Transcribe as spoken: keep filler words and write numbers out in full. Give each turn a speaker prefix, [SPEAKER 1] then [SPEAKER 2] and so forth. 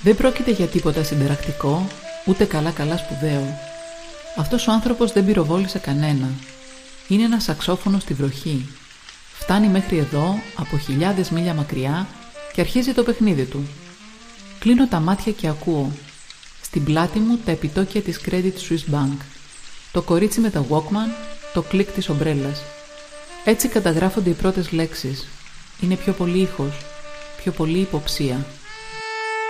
[SPEAKER 1] Δεν πρόκειται για τίποτα συνταρακτικό, ούτε καλά-καλά σπουδαίο. Αυτός ο άνθρωπος δεν πυροβόλησε κανένα. Είναι ένα σαξόφωνο στη βροχή. Φτάνει μέχρι εδώ, από χιλιάδες μίλια μακριά, και αρχίζει το παιχνίδι του. Κλείνω τα μάτια και ακούω. Στην πλάτη μου τα επιτόκια της Credit Suisse Bank. Το κορίτσι με τα Walkman, το κλικ της ομπρέλας. Έτσι καταγράφονται οι πρώτες λέξεις. Είναι πιο πολύ ήχος, πιο πολύ υποψία.